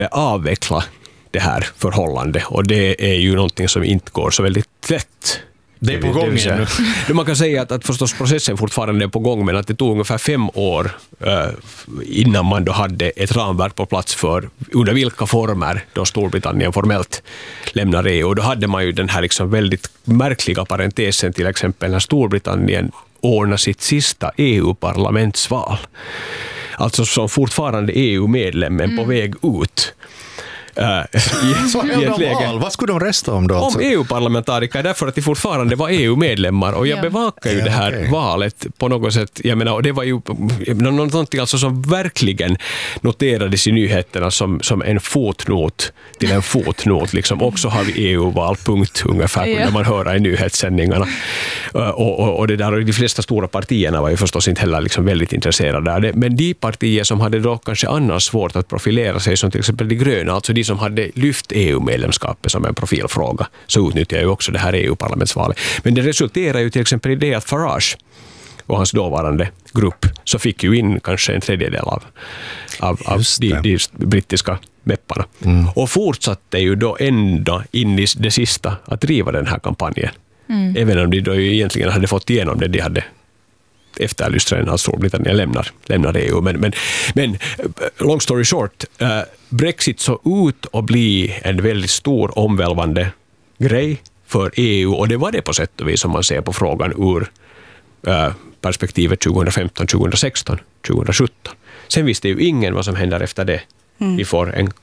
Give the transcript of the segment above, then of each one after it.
avveckla det här förhållandet, och det är ju någonting som inte går så väldigt lätt. Det är på gång nu. Man kan säga att förstås processen fortfarande är på gång, men att det tog ungefär 5 år innan man då hade ett ramverk på plats för under vilka former då Storbritannien formellt lämnar EU. Och då hade man ju den här liksom väldigt märkliga parentesen, till exempel när Storbritannien ordnar sitt sista EU-parlamentsval. Alltså som fortfarande EU-medlemmen på väg ut. I ett läge. Vad skulle de rösta om då? Om EU-parlamentariker, därför att de fortfarande var EU-medlemmar, och jag bevakar ju det här valet på något sätt. Jag menar, och det var ju någonting alltså som verkligen noterades i nyheterna som en fotnot till en fotnot. Liksom. Också har vi EU-val, punkt, ungefär, när man hör i nyhetssändningarna. Och det där, och de flesta stora partierna var ju förstås inte heller liksom väldigt intresserade av det. Men de partier som hade då kanske annars svårt att profilera sig, som till exempel de gröna, alltså de som hade lyft EU-medlemskapet som en profilfråga, så utnyttjar ju också det här EU-parlamentsvalet. Men det resulterar ju till exempel i det att Farage och hans dåvarande grupp så fick ju in kanske en tredjedel av de brittiska mepparna. Och fortsatte ju då ända in i det sista att driva den här kampanjen. Även om de då ju egentligen hade fått igenom det de hade efterlyst redan att Storbritannien lämnar EU. Men long story short, Brexit så ut att bli en väldigt stor omvälvande grej för EU, och det var det på sätt och vis som man ser på frågan ur perspektivet 2015, 2016, 2017. Sen visste ju ingen vad som händer efter det. Vi får en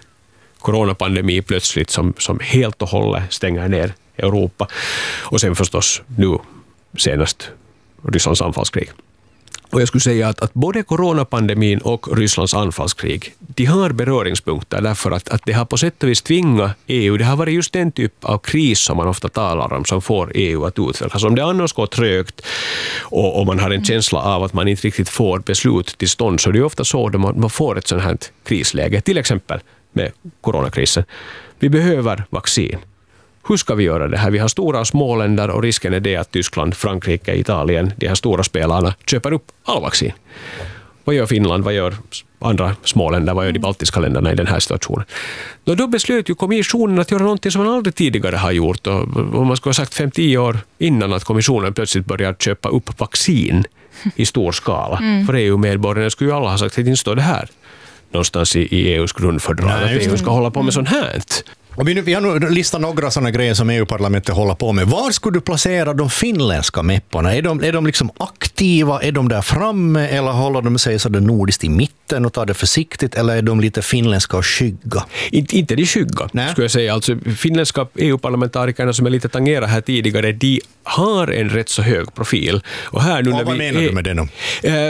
coronapandemi plötsligt som helt och hållet stänger ner Europa. Och sen förstås nu senast Rysslands anfallskrig. Och jag skulle säga att både coronapandemin och Rysslands anfallskrig, de har beröringspunkter, därför att det har på sätt och vis tvingat EU. Det har varit just den typ av kris som man ofta talar om som får EU att utvecklas. Om det annars går trögt och man har en känsla av att man inte riktigt får beslut till stånd, så det är ofta så att man får ett sånt här krisläge. Till exempel med coronakrisen. Vi behöver vaccin. Hur ska vi göra det här? Vi har stora småländer, och risken är det att Tyskland, Frankrike, Italien, de här stora spelarna köper upp all vaccin. Vad gör Finland? Vad gör andra småländer? Vad gör de baltiska länderna i den här situationen? Då beslöt ju kommissionen att göra någonting som man aldrig tidigare har gjort. Och man skulle ha sagt 5-10 år innan att kommissionen plötsligt börjar köpa upp vaccin i stor skala. För EU-medborgarna skulle ju alla ha sagt att det inte står det här någonstans i EUs grundfördrag att EU ska hålla på med sånt här. Och vi har nu listat några sådana grejer som EU-parlamentet håller på med. Var skulle du placera de finländska mepparna? Är de liksom aktiva? Är de där framme? Eller håller de sig så det nordiskt i mitten och tar det försiktigt? Eller är de lite finländska och skygga? Inte de skygga, skulle jag säga. Alltså, finländska EU-parlamentarikerna som jag lite tangerar här tidigare, de har en rätt så hög profil. Och här nu vad menar du med det då?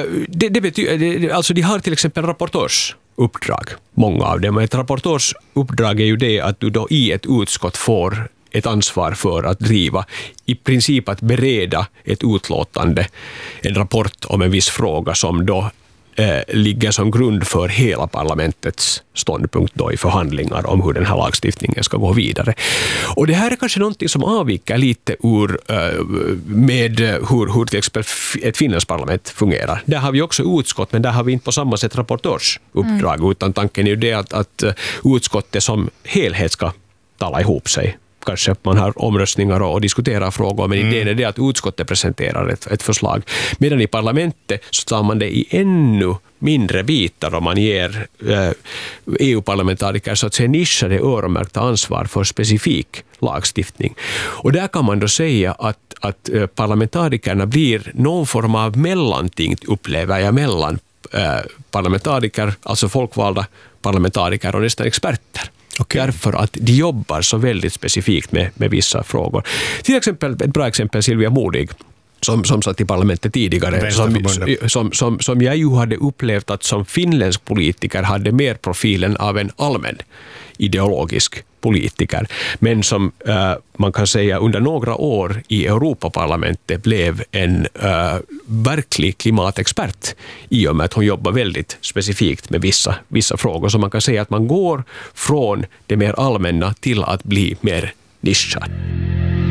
Det betyder, alltså de har till exempel rapportörsuppdrag, många av dem. Ett rapportörsuppdrag är ju det att du då i ett utskott får ett ansvar för att driva, i princip att bereda ett utlåtande, en rapport om en viss fråga som då ligger som grund för hela parlamentets ståndpunkt då i förhandlingar om hur den här lagstiftningen ska gå vidare. Och det här är kanske någonting som avviker lite ur med hur till exempel ett finländskt parlament fungerar. Där har vi också utskott, men där har vi inte på samma sätt rapportörsuppdrag, utan tanken är ju det att utskottet som helhet ska tala ihop sig. Kanske man har omröstningar och diskuterar frågor, men idén är det att utskottet presenterar ett förslag. Medan i parlamentet så tar man det i ännu mindre bitar och man ger EU-parlamentariker så att säga nischade öronmärkta ansvar för specifik lagstiftning. Och där kan man då säga att parlamentarikerna blir någon form av mellanting, upplever jag, mellan parlamentariker, alltså folkvalda parlamentariker och nästan experter. Okay. Därför att de jobbar så väldigt specifikt med vissa frågor. Till exempel, ett bra exempel, Silvia Modig, som satt i parlamentet tidigare, som jag ju hade upplevt att som finländsk politiker hade mer profilen av en allmän ideologisk politiker, men som man kan säga under några år i Europaparlamentet blev en verklig klimatexpert i och med att hon jobbar väldigt specifikt med vissa frågor. Så man kan säga att man går från det mer allmänna till att bli mer nischad.